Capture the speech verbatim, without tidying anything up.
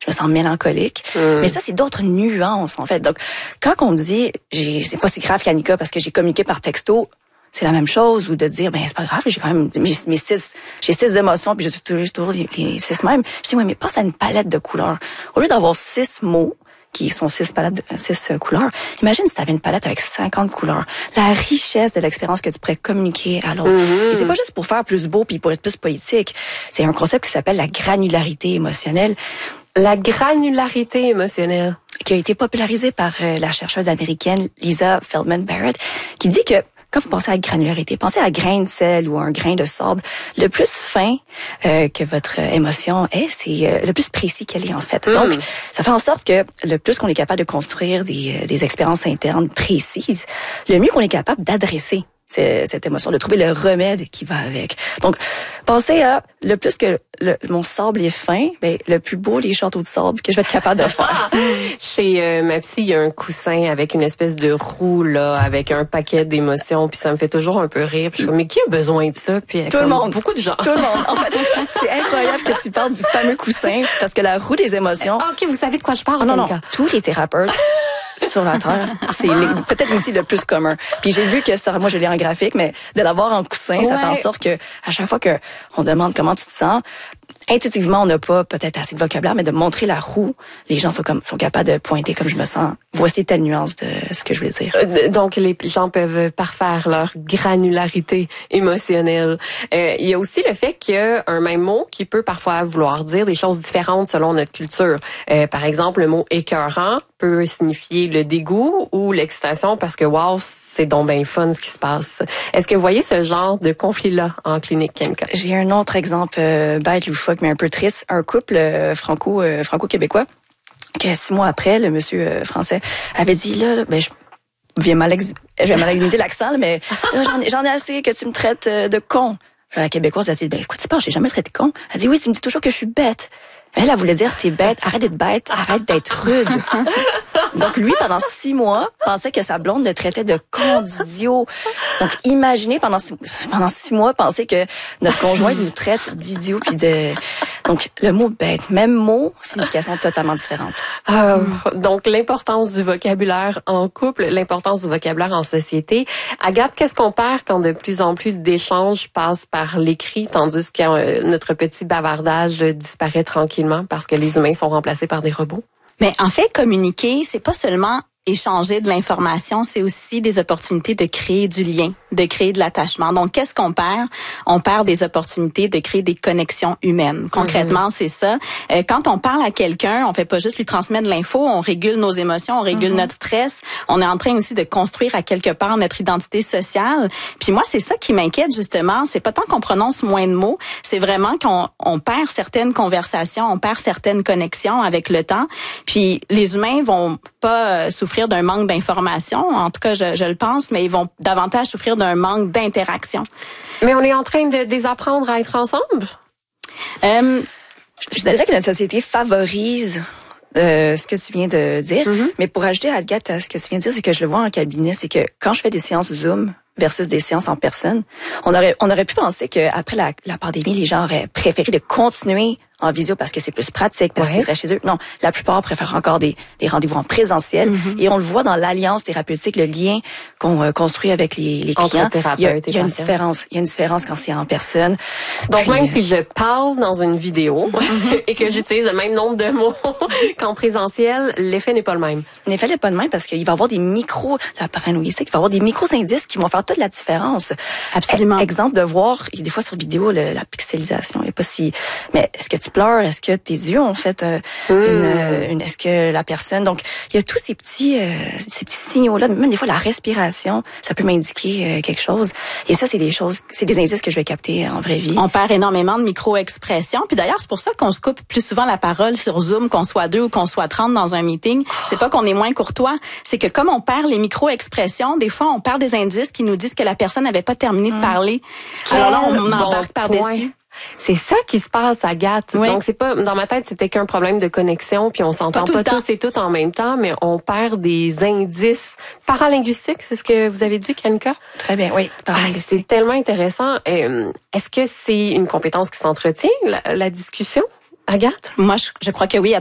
je me sens mélancolique. Mm. Mais ça, c'est d'autres nuances, en fait. Donc, quand on dit, j'ai, c'est pas si grave qu'Annika parce que j'ai communiqué par texto, c'est la même chose, ou de dire, ben, c'est pas grave, j'ai quand même, mes, mes six, j'ai six émotions, puis je suis toujours, toujours les, les six mêmes. Je dis, oui, mais pense à une palette de couleurs. Au lieu d'avoir six mots, qui sont six palettes, de, six euh, couleurs, imagine si tu avais une palette avec cinquante couleurs. La richesse de l'expérience que tu pourrais communiquer à l'autre. Mm-hmm. Et c'est pas juste pour faire plus beau puis pour être plus poétique. C'est un concept qui s'appelle la granularité émotionnelle. La granularité émotionnelle. Qui a été popularisée par euh, la chercheuse américaine Lisa Feldman Barrett, qui dit que quand vous pensez à granularité, pensez à grain de sel ou un grain de sable. Le plus fin euh, que votre émotion est, c'est euh, le plus précis qu'elle est en fait. Mm. Donc, ça fait en sorte que le plus qu'on est capable de construire des, euh, des expériences internes précises, le mieux qu'on est capable d'adresser cette émotion, de trouver le remède qui va avec. Donc, pensez à le plus que le, mon sable est fin, ben le plus beau les châteaux de sable que je vais être capable de faire. Chez euh, ma psy, il y a un coussin avec une espèce de roue là, avec un paquet d'émotions, puis ça me fait toujours un peu rire. Puis je suis comme, mais qui a besoin de ça? Puis tout le monde, beaucoup de gens. Tout le monde. En fait, c'est incroyable que tu parles du fameux coussin parce que la roue des émotions. Ah, ok, vous savez de quoi je parle? Oh, non, non, tous les thérapeutes sur la Terre, c'est peut-être l'outil le plus commun. Puis j'ai vu que ça, moi je l'ai en graphique, mais de l'avoir en coussin, ouais. Ça fait en sorte que à chaque fois que on demande comment tu te sens, intuitivement on n'a pas peut-être assez de vocabulaire, mais de montrer la roue, les gens sont comme sont capables de pointer comme je me sens. Voici telle nuance de ce que je voulais dire. Donc les gens peuvent parfaire leur granularité émotionnelle. Euh, il y a aussi le fait qu'il y a un même mot qui peut parfois vouloir dire des choses différentes selon notre culture. Euh, par exemple, le mot écœurant peut signifier le dégoût ou l'excitation parce que wow, c'est donc bien fun ce qui se passe. Est-ce que vous voyez ce genre de conflit-là en clinique, Kanika? J'ai un autre exemple euh, bête, loufoque, mais un peu triste. Un couple euh, franco euh, franco-québécois que six mois après, le monsieur euh, français avait dit là, là ben je j'ai mal ex... j'ai mal imité l'accent, là, mais là, j'en ai j'en ai assez que tu me traites euh, de con. La Québécoise a dit ben écoute, c'est pas, j'ai jamais traité de con. Elle dit oui, tu me dis toujours que je suis bête. Elle, elle voulait dire, t'es bête, arrête d'être bête, arrête d'être rude. Donc, lui, pendant six mois, pensait que sa blonde le traitait de con, d'idiot. Donc, imaginez, pendant six, pendant six mois, penser que notre conjoint nous traite d'idiot puis de... Donc, le mot bête, même mot, signification totalement différente. Euh, donc, l'importance du vocabulaire en couple, l'importance du vocabulaire en société. Agathe, qu'est-ce qu'on perd quand de plus en plus d'échanges passent par l'écrit, tandis que euh, notre petit bavardage disparaît tranquillement parce que les humains sont remplacés par des robots? Mais en fait, communiquer, c'est pas seulement échanger de l'information, c'est aussi des opportunités de créer du lien, de créer de l'attachement. Donc, qu'est-ce qu'on perd? On perd des opportunités de créer des connexions humaines. Concrètement, mm-hmm. c'est ça. Euh, quand on parle à quelqu'un, on fait pas juste lui transmettre de l'info, on régule nos émotions, on régule mm-hmm. notre stress. On est en train aussi de construire à quelque part notre identité sociale. Puis moi, c'est ça qui m'inquiète justement. C'est pas tant qu'on prononce moins de mots, c'est vraiment qu'on on perd certaines conversations, on perd certaines connexions avec le temps. Puis les humains vont pas euh, souffrir d'un manque d'information, en tout cas je, je le pense, mais ils vont davantage souffrir d'un manque d'interaction. Mais on est en train de désapprendre à être ensemble? Euh, je, je dirais que notre société favorise euh, ce que tu viens de dire, mm-hmm. mais pour ajouter à Agathe à ce que tu viens de dire, c'est que je le vois en cabinet, c'est que quand je fais des séances Zoom versus des séances en personne, on aurait on aurait pu penser qu'après la, la pandémie, les gens auraient préféré de continuer en visio parce que c'est plus pratique, parce ouais. qu'ils seraient chez eux. Non, la plupart préfèrent encore des, des rendez-vous en présentiel. Mm-hmm. Et on le voit dans l'alliance thérapeutique, le lien qu'on euh, construit avec les, les clients. Il y a, il y a une différence. Il y a une différence quand c'est en personne. Donc, Puis, même si je parle dans une vidéo mm-hmm. et que j'utilise le même nombre de mots qu'en présentiel, l'effet n'est pas le même. L'effet n'est pas le même parce qu'il va y avoir des micros, la paranoïstique, il va y avoir des micro-indices qui vont faire toute la différence. Absolument. Exemple de voir, des fois sur vidéo, le, la pixelisation, il n'y a pas si... Mais est-ce que tu pleures? Est-ce que tes yeux ont fait euh, mmh. une, une... Est-ce que la personne... Donc, il y a tous ces petits euh, ces petits signaux-là. Même des fois, la respiration, ça peut m'indiquer euh, quelque chose. Et ça, c'est des choses... C'est des indices que je vais capter en vraie vie. On perd énormément de micro-expressions. Puis d'ailleurs, c'est pour ça qu'on se coupe plus souvent la parole sur Zoom, qu'on soit deux ou qu'on soit trente dans un meeting. C'est pas qu'on est moins courtois. C'est que comme on perd les micro-expressions, des fois, on perd des indices qui nous disent que la personne n'avait pas terminé de parler. Quel Alors là, on, on embarque bon par-dessus. C'est ça qui se passe, Agathe. Oui. Donc, c'est pas, dans ma tête, c'était qu'un problème de connexion, puis on s'entend pas, pas tous et toutes en même temps, mais on perd des indices paralinguistiques, c'est ce que vous avez dit, Kanika? Très bien, oui. Ah, c'est tellement intéressant. Euh, est-ce que c'est une compétence qui s'entretient, la, la discussion, Agathe? Moi, je, je crois que oui,